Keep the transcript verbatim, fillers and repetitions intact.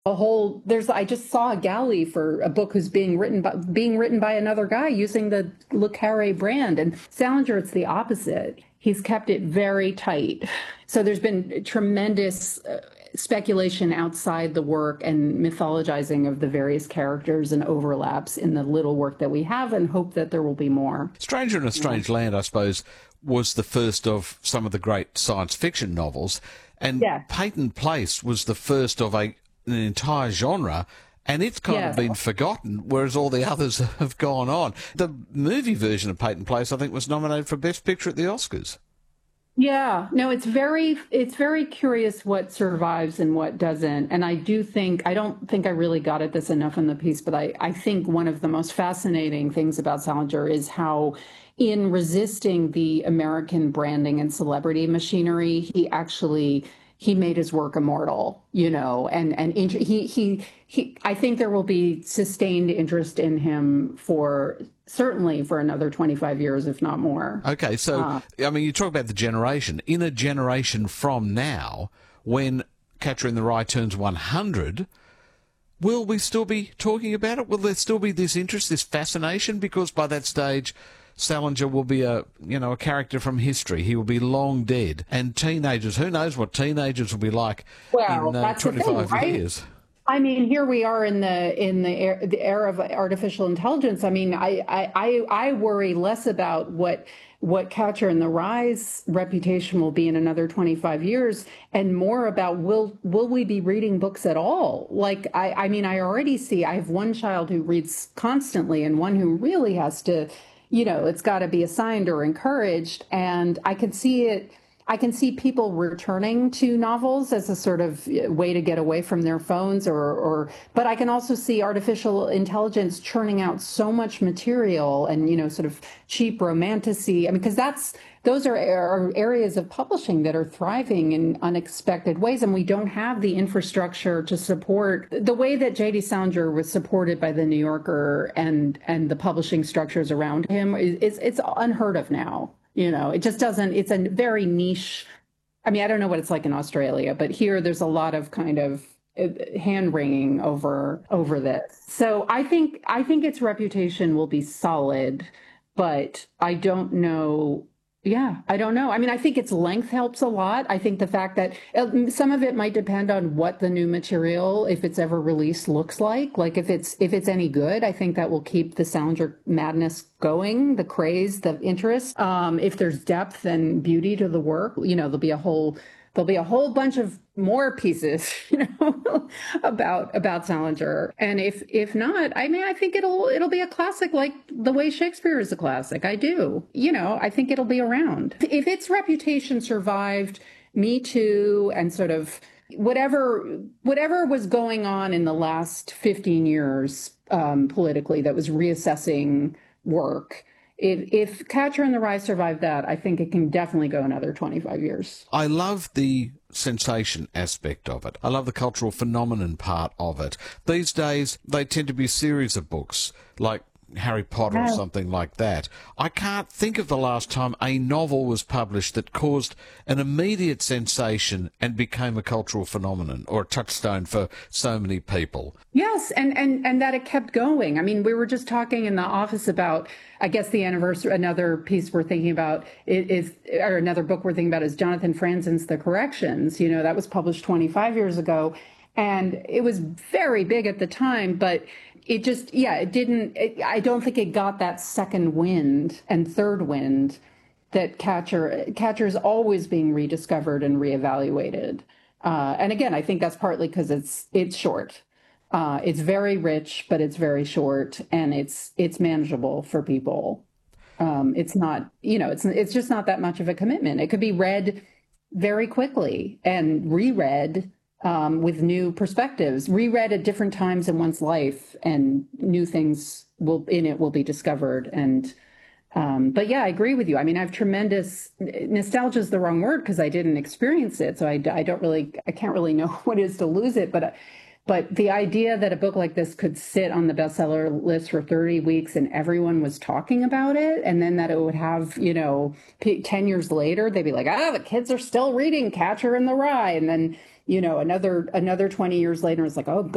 a whole there's I just saw a galley for a book who's being written by being written by another guy using the Le Carre brand. And Salinger, it's the opposite. He's kept it very tight. So there's been tremendous uh, speculation outside the work and mythologizing of the various characters and overlaps in the little work that we have, and hope that there will be more. Stranger in a Strange yeah. Land, I suppose, was the first of some of the great science fiction novels, and yeah. Peyton Place was the first of a an entire genre, and it's kind yeah. of been forgotten, whereas all the others have gone on. The movie version of Peyton Place, I think, was nominated for Best Picture at the Oscars. Yeah, no, it's very, it's very curious what survives and what doesn't. And I do think, I don't think I really got at this enough in the piece, but I, I think one of the most fascinating things about Salinger is how, in resisting the American branding and celebrity machinery, he actually he made his work immortal, you know, and, and he, he, he, I think there will be sustained interest in him for certainly for another twenty-five years, if not more. Okay. So, uh, I mean, you talk about the generation. In a generation from now, when Catcher in the Rye turns one hundred, will we still be talking about it? Will there still be this interest, this fascination? Because by that stage, Salinger will be a, you know, a character from history. He will be long dead. And teenagers, who knows what teenagers will be like well, in uh, that's twenty-five the thing, right? years. I mean, here we are in the in the era, the era of artificial intelligence. I mean, I, I, I worry less about what what Catcher in the Rye's reputation will be in another twenty-five years, and more about will will we be reading books at all? Like, I, I mean, I already see, I have one child who reads constantly and one who really has to, you know, it's got to be assigned or encouraged. And I can see it. I can see people returning to novels as a sort of way to get away from their phones, or, or, but I can also see artificial intelligence churning out so much material and, you know, sort of cheap romantasy. I mean, because that's, those are, are areas of publishing that are thriving in unexpected ways. And we don't have the infrastructure to support the way that J D Salinger was supported by the New Yorker and, and the publishing structures around him. Is, it's unheard of now. You know, it just doesn't, it's a very niche. I mean, I don't know what it's like in Australia, but here there's a lot of kind of hand wringing over over this. So I think I think its reputation will be solid, but I don't know. Yeah, I don't know. I mean, I think its length helps a lot. I think the fact that some of it might depend on what the new material, if it's ever released, looks like. Like if it's if it's any good, I think that will keep the Salinger madness going, the craze, the interest. Um, if there's depth and beauty to the work, you know, there'll be a whole there'll be a whole bunch of more pieces, you know, about about Salinger. And if if not, I mean, I think it'll it'll be a classic, like the way Shakespeare is a classic. I do, you know, I think it'll be around. If its reputation survived Me Too and sort of whatever whatever was going on in the last fifteen years um, politically that was reassessing work. If, if Catcher in the Rye survived that, I think it can definitely go another twenty-five years. I love the sensation aspect of it. I love the cultural phenomenon part of it. These days, they tend to be a series of books, like Harry Potter or something like that. I can't think of the last time a novel was published that caused an immediate sensation and became a cultural phenomenon or a touchstone for so many people. Yes, and, and, and that it kept going. I mean, we were just talking in the office about, I guess the anniversary, another piece we're thinking about is, or another book we're thinking about is Jonathan Franzen's The Corrections. You know, that was published twenty-five years ago. And it was very big at the time, but it just, yeah, it didn't, it, I don't think it got that second wind and third wind that Catcher, Catcher is always being rediscovered and reevaluated. Uh, and again, I think that's partly because it's, it's short. Uh, it's very rich, but it's very short, and it's, it's manageable for people. Um, it's not, you know, it's, it's just not that much of a commitment. It could be read very quickly and reread Um, with new perspectives, reread at different times in one's life, and new things will in it will be discovered. And um, but yeah, I agree with you. I mean, I have tremendous nostalgia is the wrong word because I didn't experience it, so I, I don't really I can't really know what it is to lose it. But but the idea that a book like this could sit on the bestseller list for thirty weeks and everyone was talking about it, and then that it would have, you know, ten years later they'd be like, ah, the kids are still reading Catcher in the Rye, and then, you know, another another twenty years later, it's like, oh,